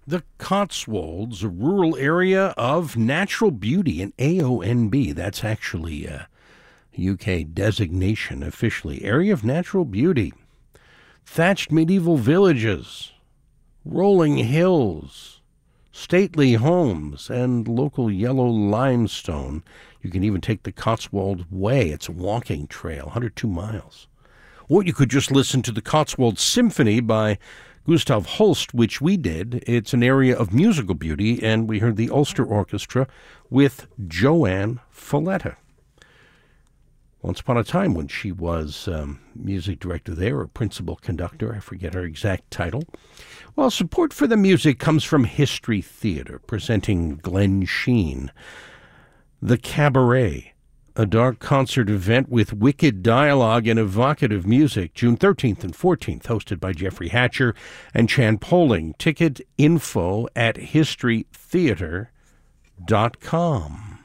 The Cotswolds, a rural area of natural beauty, an AONB. That's actually a UK designation officially. Area of natural beauty. Thatched medieval villages, rolling hills, stately homes, and local yellow limestone. You can even take the Cotswold Way. It's a walking trail, 102 miles. Or you could just listen to the Cotswold Symphony by Gustav Holst, which we did. It's an area of musical beauty, and we heard the Ulster Orchestra with Joanne Folletta. Once upon a time when she was music director there, or principal conductor, I forget her exact title. Well, support for the music comes from History Theatre, presenting Glenn Sheen. The Cabaret, a dark concert event with wicked dialogue and evocative music, June 13th and 14th, hosted by Jeffrey Hatcher and Chan Poling. Ticket info at historytheatre.com.